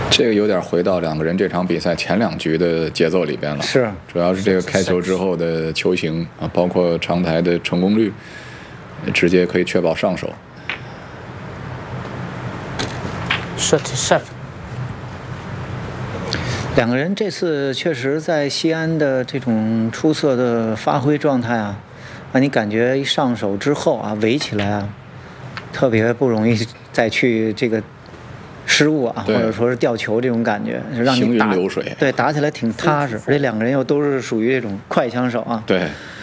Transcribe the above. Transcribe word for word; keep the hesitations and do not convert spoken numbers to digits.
这个有点回到两个人这场比赛前两局的节奏里边了。 是， 主要是这个开球之后的球型啊，包括长台的成功率，直接可以确保上手。 是是。 两个人这次确实在西安的这种出色的发挥状态啊，让你感觉一上手之后啊，围起来啊，特别不容易再去这个失误啊，或者说是掉球这种感觉，让你打行云流水， 对打起来挺踏实，而且两个人又都是属于这种快枪手啊， 对。